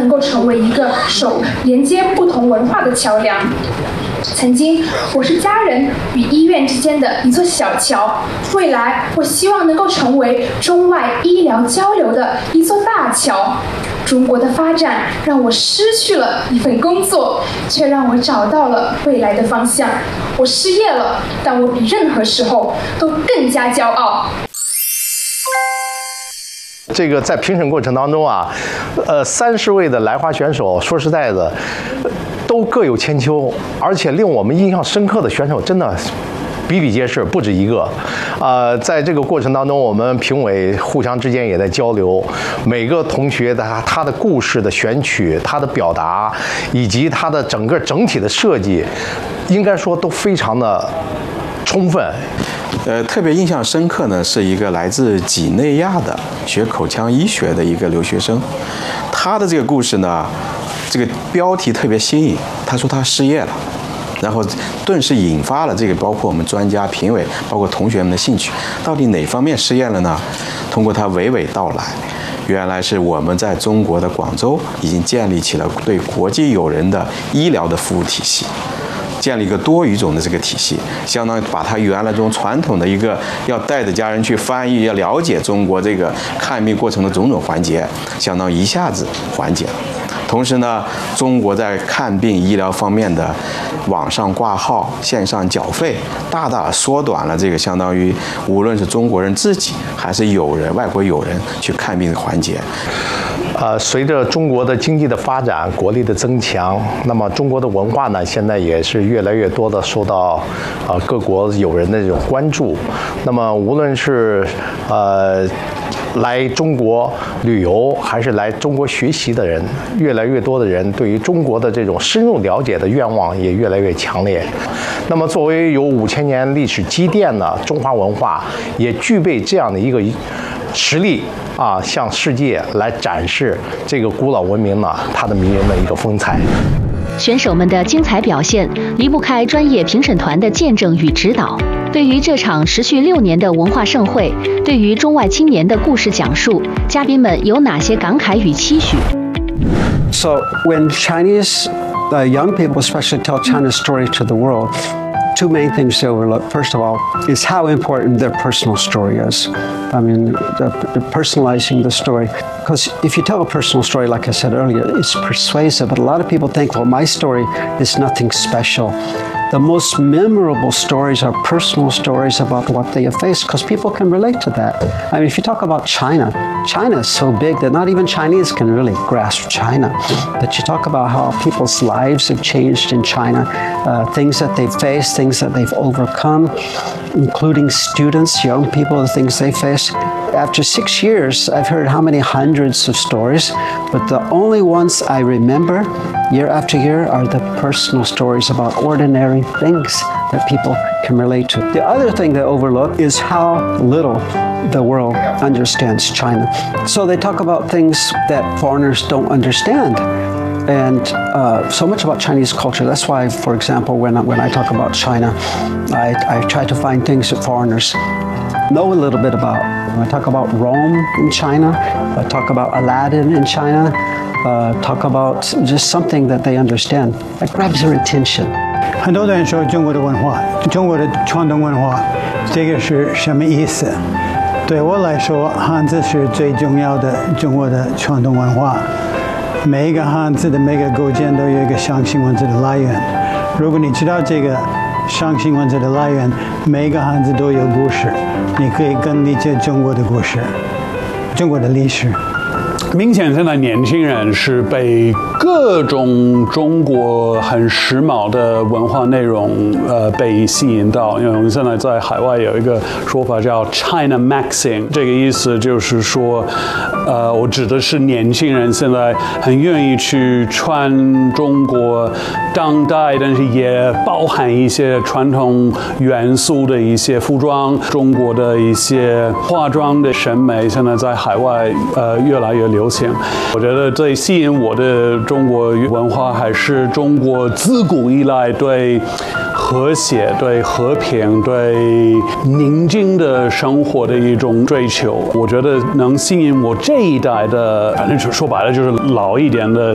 能够成为一个连接不同文化的桥梁。曾经，我是家人与医院之间的一座小桥，未来我希望能够成为中外医疗交流的一座大桥。中国的发展让我失去了一份工作，却让我找到了未来的方向。我失业了，但我比任何时候都更加骄傲。 这个在评审过程当中啊，30位的来华选手，说实在的，都各有千秋，而且令我们印象深刻的选手真的比比皆是，不止一个。在这个过程当中，我们评委互相之间也在交流，每个同学的他的故事的选取、他的表达，以及他的整体的设计，应该说都非常的充分。 特别印象深刻呢，是一个来自几内亚的学口腔医学的一个留学生，他的这个故事呢，这个标题特别新颖。他说他失业了，然后顿时引发了这个包括我们专家、评委，包括同学们的兴趣。到底哪方面失业了呢？通过他娓娓道来，原来是我们在中国的广州已经建立起了对国际友人的医疗的服务体系。建立一个多语种的这个体系，相当于把他原来这种传统的一个要带着家人去翻译，要了解中国这个看病过程的种种环节，相当于一下子缓解了。同时呢，中国在看病医疗方面的网上挂号、线上缴费，大大缩短了这个相当于无论是中国人自己还是外国友人去看病的环节。 随着中国的经济的发展，国力的增强，那么中国的文化呢，现在也是越来越多的受到各国友人的这种关注。那么无论是来中国旅游还是来中国学习的人，越来越多的人对于中国的这种深入了解的愿望也越来越强烈。那么作为有5000年历史积淀的中华文化，也具备这样的一个实力向世界来展示这个古老文明呢它的迷人的一个风采。 选手们的精彩表现离不开专业评审团的见证与指导。对于这场持续6年的文化盛会，对于中外青年的故事讲述，嘉宾们有哪些感慨与期许？ So when Chinese young people especially tell China's story to the world, two main things to overlook. First of all, is how important their personal story is. I mean, the personalizing the story. Because if you tell a personal story, like I said earlier, it's persuasive. But a lot of people think, well, my story is nothing special. The most memorable stories are personal stories about what they have faced, because people can relate to that. I mean, if you talk about China, China is so big that not even Chinese can really grasp China. But you talk about how people's lives have changed in China, things that they've faced, things that they've overcome, including students, young people, the things they face. After 6 years, I've heard how many hundreds of stories, but the only ones I remember year after year are the personal stories about ordinary things that people can relate to. The other thing they overlook is how little the world understands China. So they talk about things that foreigners don't understand. And so much about Chinese culture. That's why, for example, when I talk about China, I try to find things that foreigners know a little bit about. When I talk about Rome in China, I talk about Aladdin in China, talk about just something that they understand. That grabs their attention. 很多人说中国的文化，中国的传统文化，这个是什么意思？对我来说，汉字是最重要的中国的传统文化。每一个汉字的每个构件都有一个象形文字的来源。如果你知道这个象形文字的来源，每一个汉字都有故事，你可以更理解中国的故事，中国的历史。 明显现在年轻人是被各种中国很时髦的文化内容被吸引到，因为我们现在在海外有一个说法叫 China Maxing， 这个意思就是说我指的是年轻人现在很愿意去穿中国当代但是也包含一些传统元素的一些服装，中国的一些化妆的审美现在在海外越来越流行。我觉得最吸引我的中国文化还是中国自古以来对和谐、对和平、对宁静的生活的一种追求。我觉得能吸引我这一代的，反正说白了就是老一点的